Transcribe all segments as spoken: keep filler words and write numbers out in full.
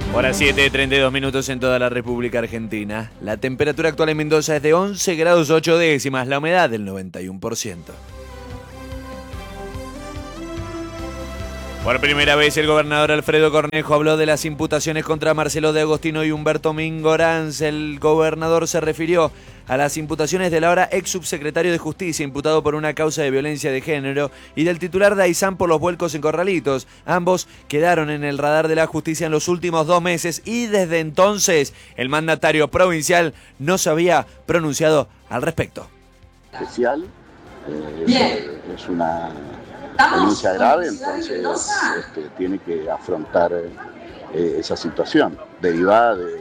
Hora siete, treinta y dos minutos en toda la República Argentina. La temperatura actual en Mendoza es de once grados ocho décimas, la humedad del noventa y uno por ciento. Por primera vez el gobernador Alfredo Cornejo habló de las imputaciones contra Marcelo de Agostino y Humberto Mingorance. El gobernador se refirió a las imputaciones del ahora ex subsecretario de Justicia, imputado por una causa de violencia de género, y del titular de Aysán por los vuelcos en Corralitos. Ambos quedaron en el radar de la justicia en los últimos dos meses y desde entonces el mandatario provincial no se había pronunciado al respecto. Especial, eh, es una denuncia grave, entonces este, tiene que afrontar eh, esa situación derivada de,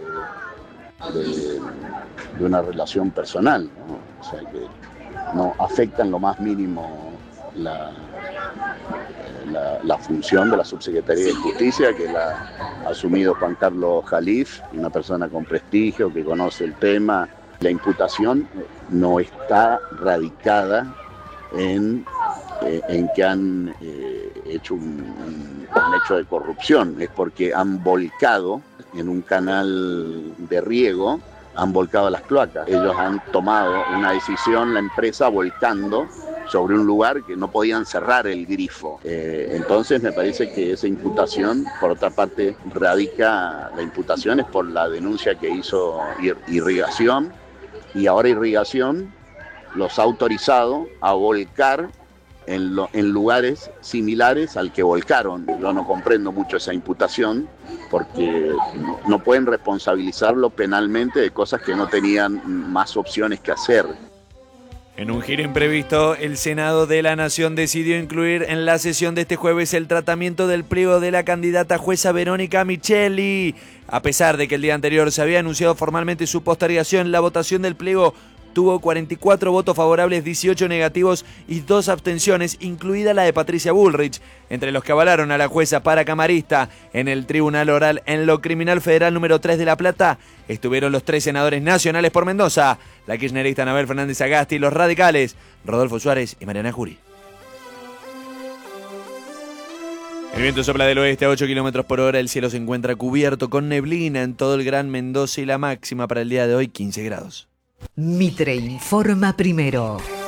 de, de una relación personal, ¿no? O sea que no afecta en lo más mínimo la, la, la función de la Subsecretaría de Justicia, que la ha asumido Juan Carlos Jalif, una persona con prestigio que conoce el tema. La imputación no está radicada en en que han eh, hecho un, un, un hecho de corrupción, es porque han volcado en un canal de riego, han volcado las cloacas. Ellos han tomado una decisión, la empresa volcando sobre un lugar que no podían cerrar el grifo. Eh, entonces me parece que esa imputación, por otra parte, radica, la imputación es por la denuncia que hizo Irrigación, y ahora Irrigación los ha autorizado a volcar En, lo, en lugares similares al que volcaron. Yo no comprendo mucho esa imputación porque no, no pueden responsabilizarlo penalmente de cosas que no tenían más opciones que hacer. En un giro imprevisto, el Senado de la Nación decidió incluir en la sesión de este jueves el tratamiento del pliego de la candidata jueza Verónica Micheli. A pesar de que el día anterior se había anunciado formalmente su postergación, la votación del pliego tuvo cuarenta y cuatro votos favorables, dieciocho negativos y dos abstenciones, incluida la de Patricia Bullrich. Entre los que avalaron a la jueza paracamarista en el Tribunal Oral en lo Criminal Federal número tres de La Plata, estuvieron los tres senadores nacionales por Mendoza, la kirchnerista Anabel Fernández Agasti, los radicales Rodolfo Suárez y Mariana Jury. El viento sopla del oeste a ocho kilómetros por hora, el cielo se encuentra cubierto con neblina en todo el Gran Mendoza y la máxima para el día de hoy quince grados. Mitre informa primero.